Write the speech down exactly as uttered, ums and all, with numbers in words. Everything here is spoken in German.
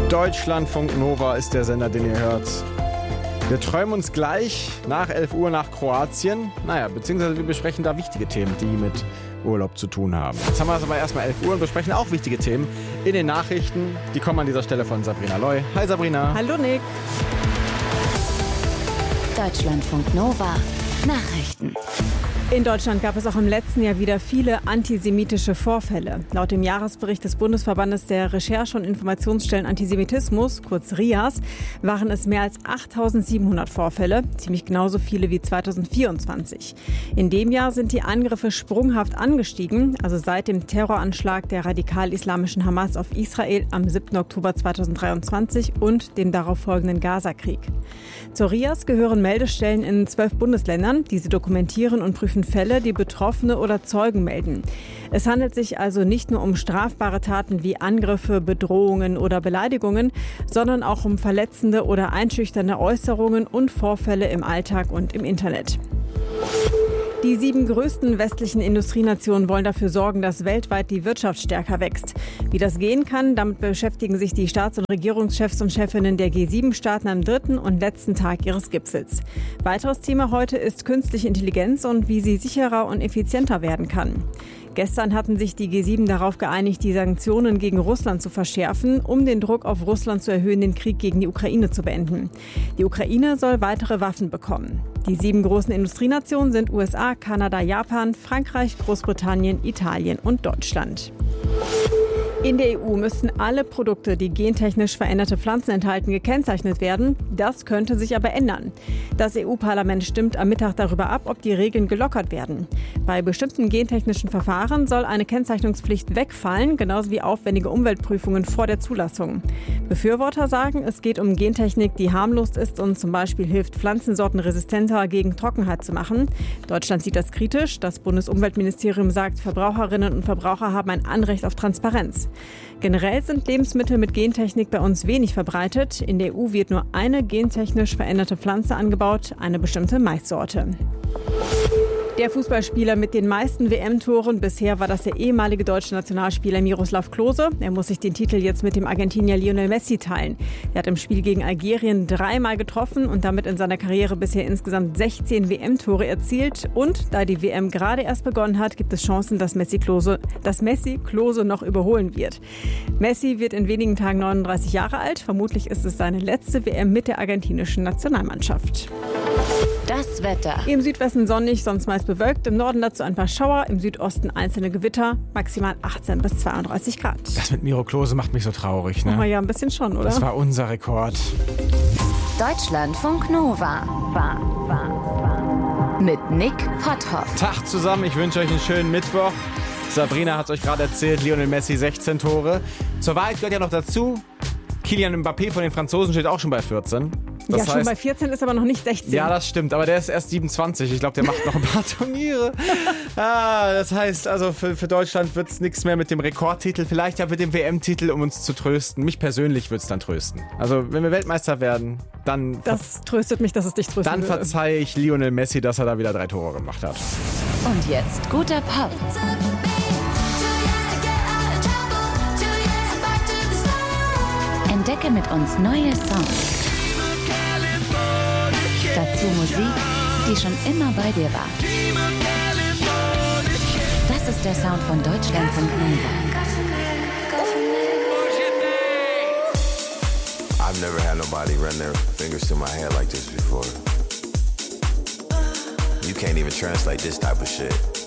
Deutschlandfunk Nova ist der Sender, den ihr hört. Wir träumen uns gleich nach elf Uhr nach Kroatien. Naja, beziehungsweise wir besprechen da wichtige Themen, die mit Urlaub zu tun haben. Jetzt haben wir es aber erstmal elf Uhr und besprechen auch wichtige Themen in den Nachrichten. Die kommen an dieser Stelle von Sabrina Loy. Hi Sabrina. Hallo Nick. Deutschlandfunk Nova Nachrichten. In Deutschland gab es auch im letzten Jahr wieder viele antisemitische Vorfälle. Laut dem Jahresbericht des Bundesverbandes der Recherche- und Informationsstellen Antisemitismus, kurz R I A S, waren es mehr als achttausendsiebenhundert Vorfälle, ziemlich genauso viele wie zweitausendvierundzwanzig. In dem Jahr sind die Angriffe sprunghaft angestiegen, also seit dem Terroranschlag der radikal-islamischen Hamas auf Israel am siebten Oktober zweitausenddreiundzwanzig und dem darauffolgenden Gazakrieg. Zur R I A S gehören Meldestellen in zwölf Bundesländern, die sie dokumentieren und prüfen Fälle, die Betroffene oder Zeugen melden. Es handelt sich also nicht nur um strafbare Taten wie Angriffe, Bedrohungen oder Beleidigungen, sondern auch um verletzende oder einschüchternde Äußerungen und Vorfälle im Alltag und im Internet. Die sieben größten westlichen Industrienationen wollen dafür sorgen, dass weltweit die Wirtschaft stärker wächst. Wie das gehen kann, damit beschäftigen sich die Staats- und Regierungschefs und Chefinnen der G sieben Staaten am dritten und letzten Tag ihres Gipfels. Weiteres Thema heute ist künstliche Intelligenz und wie sie sicherer und effizienter werden kann. Gestern hatten sich die G sieben darauf geeinigt, die Sanktionen gegen Russland zu verschärfen, um den Druck auf Russland zu erhöhen, den Krieg gegen die Ukraine zu beenden. Die Ukraine soll weitere Waffen bekommen. Die sieben großen Industrienationen sind U S A, Kanada, Japan, Frankreich, Großbritannien, Italien und Deutschland. In der E U müssen alle Produkte, die gentechnisch veränderte Pflanzen enthalten, gekennzeichnet werden. Das könnte sich aber ändern. Das E U-Parlament stimmt am Mittag darüber ab, ob die Regeln gelockert werden. Bei bestimmten gentechnischen Verfahren soll eine Kennzeichnungspflicht wegfallen, genauso wie aufwendige Umweltprüfungen vor der Zulassung. Befürworter sagen, es geht um Gentechnik, die harmlos ist und zum Beispiel hilft, Pflanzensorten resistenter gegen Trockenheit zu machen. Deutschland sieht das kritisch. Das Bundesumweltministerium sagt, Verbraucherinnen und Verbraucher haben ein Anrecht auf Transparenz. Generell sind Lebensmittel mit Gentechnik bei uns wenig verbreitet. In der E U wird nur eine gentechnisch veränderte Pflanze angebaut, eine bestimmte Maissorte. Der Fußballspieler mit den meisten W M-Toren bisher war das der ehemalige deutsche Nationalspieler Miroslav Klose. Er muss sich den Titel jetzt mit dem Argentinier Lionel Messi teilen. Er hat im Spiel gegen Algerien dreimal getroffen und damit in seiner Karriere bisher insgesamt sechzehn W M-Tore erzielt. Und da die W M gerade erst begonnen hat, gibt es Chancen, dass Messi Klose, dass Messi Klose noch überholen wird. Messi wird in wenigen Tagen neununddreißig Jahre alt. Vermutlich ist es seine letzte W M mit der argentinischen Nationalmannschaft. Das Wetter. Im Südwesten sonnig, sonst meist bewölkt. Im Norden dazu ein paar Schauer, im Südosten einzelne Gewitter. Maximal achtzehn bis zweiunddreißig Grad. Das mit Miro Klose macht mich so traurig, ne? Oh ja, ein bisschen schon, oder? Das war unser Rekord. Deutschlandfunk Nova. War, war, war. Mit Nick Potthoff. Tag zusammen, ich wünsche euch einen schönen Mittwoch. Sabrina hat es euch gerade erzählt, Lionel Messi sechzehn Tore. Zur Wahrheit gehört ja noch dazu, Kylian Mbappé von den Franzosen steht auch schon bei vierzehn. Das ja, schon heißt, bei vierzehn ist aber noch nicht sechzehn. Ja, das stimmt, aber der ist erst siebenundzwanzig. Ich glaube, der macht noch ein paar Turniere. Ah, das heißt, also für, für Deutschland wird es nichts mehr mit dem Rekordtitel, vielleicht ja mit dem W M-Titel, um uns zu trösten. Mich persönlich wird es dann trösten. Also, wenn wir Weltmeister werden, dann... Das tröstet mich, dass es dich tröstet. Dann verzeihe ich Lionel Messi, dass er da wieder drei Tore gemacht hat. Und jetzt guter Pop. Entdecke mit uns neue Songs. Dazu Musik, die schon immer bei dir war. Das ist der Sound von Deutschlandfunk Nova. I've never had nobody run their fingers through my hair like this before. You can't even translate this type of shit.